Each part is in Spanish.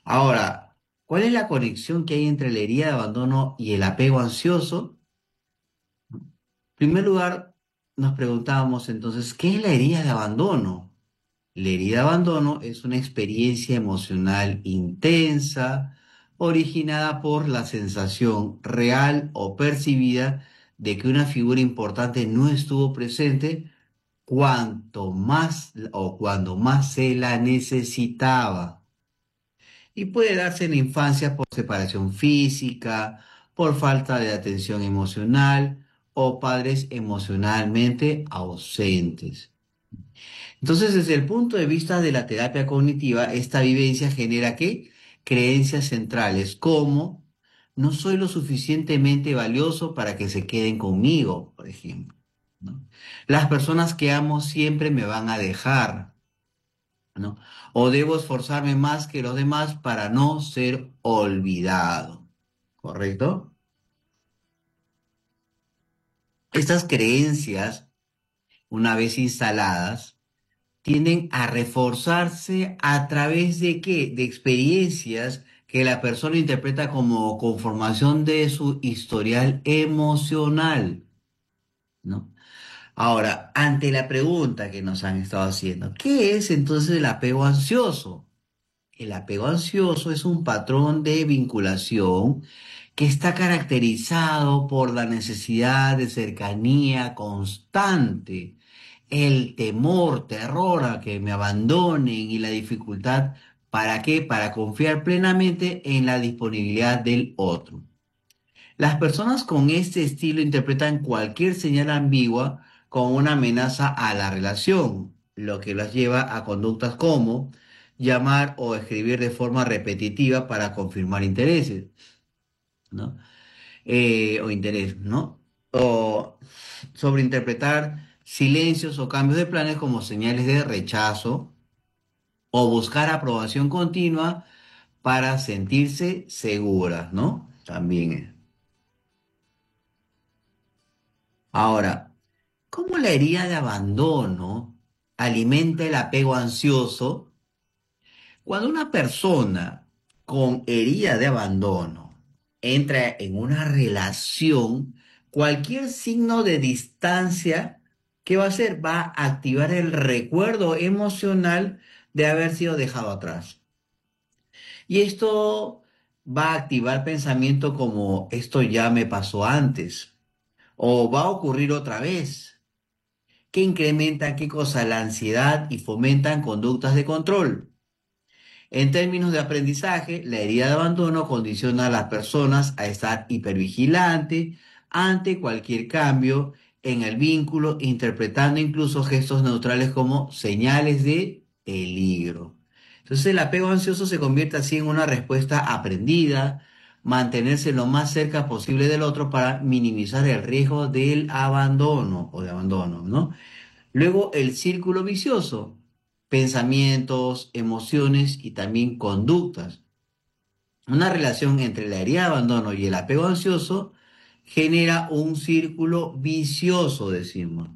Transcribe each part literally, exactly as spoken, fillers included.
Ahora, ¿cuál es la conexión que hay entre la herida de abandono y el apego ansioso? En primer lugar, nos preguntábamos entonces, ¿qué es la herida de abandono? La herida de abandono es una experiencia emocional intensa, originada por la sensación real o percibida de que una figura importante no estuvo presente cuanto más o cuando más se la necesitaba. Y puede darse en la infancia por separación física, por falta de atención emocional o padres emocionalmente ausentes. Entonces, desde el punto de vista de la terapia cognitiva, esta vivencia genera ¿qué? Creencias centrales como no soy lo suficientemente valioso para que se queden conmigo, por ejemplo, ¿no? Las personas que amo siempre me van a dejar, ¿no? O debo esforzarme más que los demás para no ser olvidado, ¿correcto? Estas creencias, una vez instaladas, tienden a reforzarse a través de qué? De experiencias que la persona interpreta como conformación de su historial emocional, ¿no? Ahora, ante la pregunta que nos han estado haciendo, ¿qué es entonces el apego ansioso? El apego ansioso es un patrón de vinculación que está caracterizado por la necesidad de cercanía constante, el temor, terror a que me abandonen y la dificultad, ¿para qué? Para confiar plenamente en la disponibilidad del otro. Las personas con este estilo interpretan cualquier señal ambigua como una amenaza a la relación, lo que las lleva a conductas como llamar o escribir de forma repetitiva para confirmar intereses, ¿no? Eh, o interés, ¿no? O sobreinterpretar silencios o cambios de planes como señales de rechazo o buscar aprobación continua para sentirse seguras, ¿no? También es. Ahora, ¿cómo la herida de abandono alimenta el apego ansioso? Cuando una persona con herida de abandono entra en una relación, cualquier signo de distancia, ¿qué va a hacer? Va a activar el recuerdo emocional de haber sido dejado atrás. Y esto va a activar pensamiento como esto ya me pasó antes o va a ocurrir otra vez, que incrementan qué cosa, la ansiedad y fomentan conductas de control. En términos de aprendizaje, la herida de abandono condiciona a las personas a estar hipervigilante ante cualquier cambio en el vínculo, interpretando incluso gestos neutrales como señales de peligro. Entonces el apego ansioso se convierte así en una respuesta aprendida, mantenerse lo más cerca posible del otro para minimizar el riesgo del abandono o de abandono, ¿no? Luego el círculo vicioso, pensamientos, emociones y también conductas. Una relación entre la herida de abandono y el apego ansioso genera un círculo vicioso, decimos.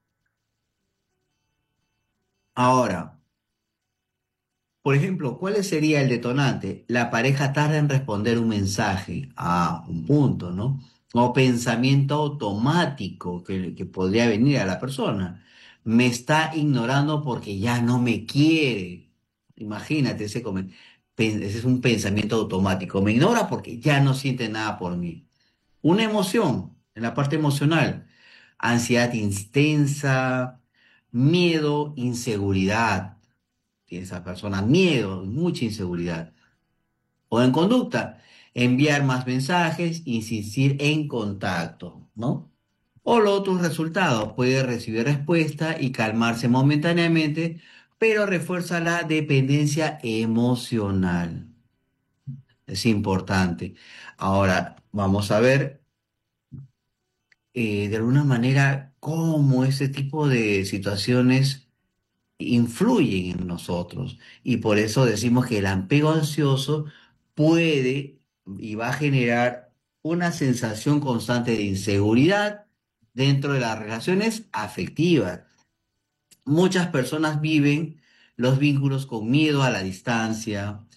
Ahora, por ejemplo, ¿cuál sería el detonante? La pareja tarda en responder un mensaje. Ah, un punto, ¿no? O pensamiento automático que, que podría venir a la persona. Me está ignorando porque ya no me quiere. Imagínate, ese, come- pen- ese es un pensamiento automático. Me ignora porque ya no siente nada por mí. Una emoción, en la parte emocional. Ansiedad intensa, miedo, inseguridad. Tiene esa persona miedo, mucha inseguridad. O en conducta, enviar más mensajes, insistir en contacto, ¿no? O los otros resultados, puede recibir respuesta y calmarse momentáneamente, pero refuerza la dependencia emocional. Es importante. Ahora, vamos a ver eh, de alguna manera cómo ese tipo de situaciones influyen en nosotros. Y por eso decimos que el apego ansioso puede y va a generar una sensación constante de inseguridad dentro de las relaciones afectivas. Muchas personas viven los vínculos con miedo a la distancia,